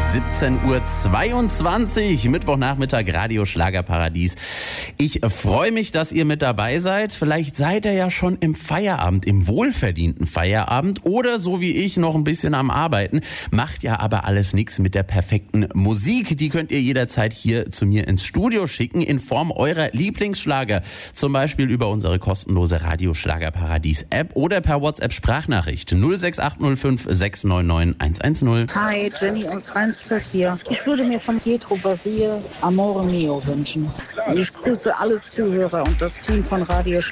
17:22 Uhr, Mittwochnachmittag, Radio Schlagerparadies. Ich freue mich, dass ihr mit dabei seid. Vielleicht seid ihr ja schon im Feierabend, im wohlverdienten Feierabend oder so wie ich noch ein bisschen am Arbeiten. Macht ja aber alles nichts mit der perfekten Musik. Die könnt ihr jederzeit hier zu mir ins Studio schicken in Form eurer Lieblingsschlager. Zum Beispiel über unsere kostenlose Radio Schlagerparadies App oder per WhatsApp Sprachnachricht 06805 699 110. Hi, Jenny aus Rheinsberg hier. Ich würde mir von Pietro Basile Amore Mio wünschen. Ich grüße alle Zuhörer und das Team von Radio